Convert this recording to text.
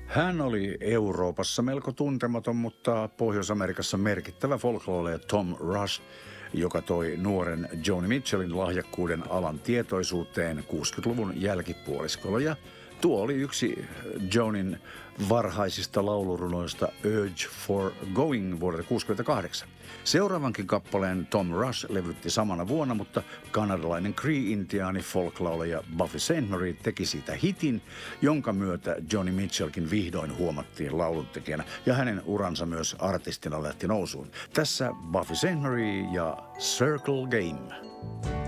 Hän oli Euroopassa melko tuntematon, mutta Pohjois-Amerikassa merkittävä folklore Tom Rush, joka toi nuoren Joni Mitchellin lahjakkuuden alan tietoisuuteen 60-luvun jälkipuoliskolla. Ja tuo oli yksi Jonin varhaisista laulurunoista Urge for Going vuodelta 1968. Seuraavankin kappaleen Tom Rush levytti samana vuonna, mutta kanadalainen Cree-intiaani folklaulaja Buffy Sainte-Marie teki siitä hitin, jonka myötä Joni Mitchellkin vihdoin huomattiin lauluntekijänä ja hänen uransa myös artistina lähti nousuun. Tässä Buffy Sainte-Marie ja Circle Game.